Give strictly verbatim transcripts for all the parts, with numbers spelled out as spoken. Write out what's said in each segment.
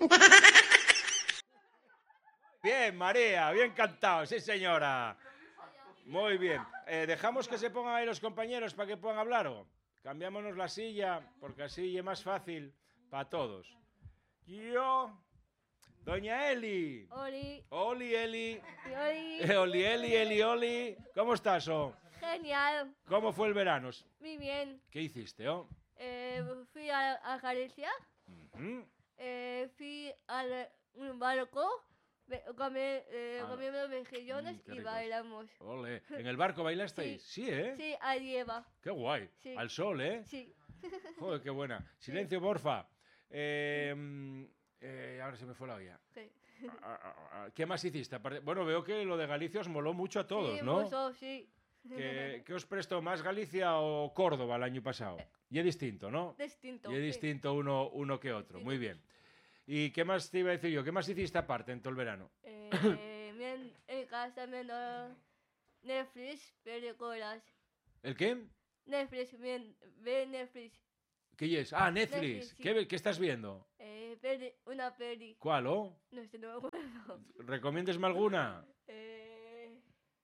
Bien, María, bien cantado, sí señora. Muy bien. Eh, ¿Dejamos que se pongan ahí los compañeros para que puedan hablar o? Cambiámonos la silla, porque así es más fácil para todos. Yo, doña Eli. Oli. Oli, Eli. Oli. Oli, Eli, Eli, Oli. ¿Cómo estás, oh? Genial. ¿Cómo fue el verano? Muy bien. ¿Qué hiciste, oh? Eh, fui a, a Galicia. Uh-huh. Eh, fui al un barco. Comí, eh, Ah, comimos mejillones mm, y ricos. bailamos. Ole. ¿En el barco bailasteis? Sí. Sí, ¿eh? Sí, a Lleva. Qué guay. Sí. Al sol, ¿eh? Sí. Joder, qué buena. Silencio, porfa. Eh, eh, ahora se me fue la olla. Sí. Ah, ah, ah, ¿Qué más hiciste? Aparte, bueno, veo que lo de Galicia os moló mucho a todos, sí, ¿no? Mucho, sí. ¿Qué, ¿Qué os prestó más, Galicia o Córdoba el año pasado? Y es distinto, ¿no? Distinto. Y es sí. distinto uno, uno que otro. Distinto. Muy bien. ¿Y qué más te iba a decir yo? ¿Qué más hiciste aparte en todo el verano? Eh, en, en casa viendo Netflix, películas. ¿El qué? Netflix, bien, ve Netflix. ¿Qué es? Ah, Netflix. Netflix, sí. ¿Qué, ¿Qué estás viendo? Eh, peli, una peli. ¿Cuál, oh? No sé, no me acuerdo. ¿Recomiéndesme alguna? Eh,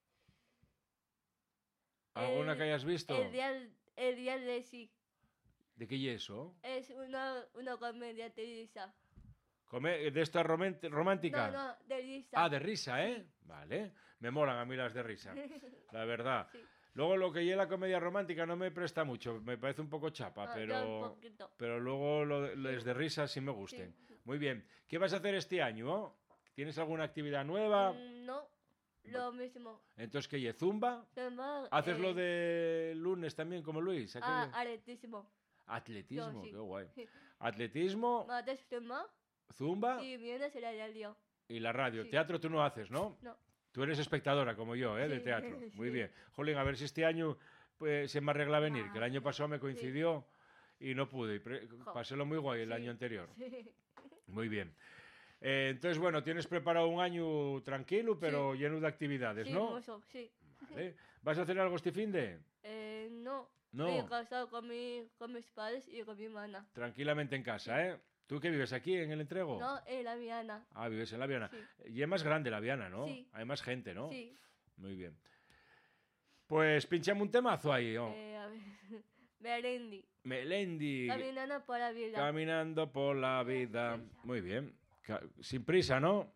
¿Alguna el- que hayas visto? El Real, el Real de sí. ¿De qué es eso? Es una, una comedia de risa. Come- ¿De esta romant- romántica? No, no, de risa. Ah, de risa, ¿eh? Vale. Me molan a mí las de risa, la verdad. Sí. Luego lo que es la comedia romántica no me presta mucho, me parece un poco chapa, Ah, yo un pero, poquito. pero luego lo de- les de risa sí me gusten. Sí. Muy bien. ¿Qué vas a hacer este año? oh? ¿Tienes alguna actividad nueva? Mm, no, lo mismo. Entonces, ¿qué? ¿Zumba? Zumba, ¿Haces eh, lo de lunes también como Luis? ¿A qué Ah, le- atletismo. Atletismo, yo sí. qué guay. Atletismo, Martes zumba zumba y viernes el radio. y la radio. Sí. Teatro tú no haces, ¿no? No. Tú eres espectadora como yo, ¿eh? De Sí, teatro. Muy sí. bien. Jolín, a ver si este año pues, se me arregla venir, que el año pasado me coincidió y no pude. Y pre- Jo. Pasélo muy guay el Sí, año anterior. Sí. Muy bien. Eh, entonces, bueno, tienes preparado un año tranquilo, pero lleno de actividades, Sí, ¿no? mucho, sí. Vale. ¿Vas a hacer algo este fin de? Eh, no. No. Estoy casado con, mi, con mis padres y con mi hermana. Tranquilamente en casa, ¿eh? ¿Tú qué vives aquí en el entrego? No, en la Viana. Ah, vives en la Viana. Sí. Y es más grande la Viana, ¿no? Sí. Hay más gente, ¿no? Sí. Muy bien. Pues pinchame un temazo ahí, ¿no? Eh, a ver. Melendi. Melendi. Caminando por la vida. Caminando por la vida. Muy bien. Ca- Sin prisa, ¿no?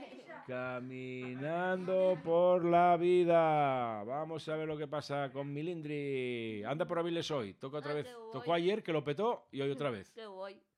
Caminando por la vida. Vamos a ver lo que pasa con Milindri. Anda por Aviles hoy. Toca otra Ah, vez. qué guay. Tocó ayer que lo petó y hoy otra vez. Qué guay.